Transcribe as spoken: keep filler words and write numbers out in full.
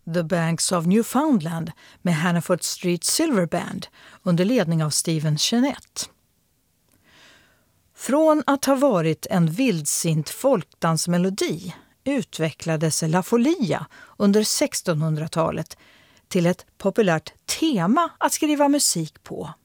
The Banks of Newfoundland med Hannaford Street Silver Band under ledning av Stephen Chenette. Från att ha varit en vildsint folkdansmelodi utvecklades La Folia under sextonhundratalet till ett populärt tema att skriva musik på.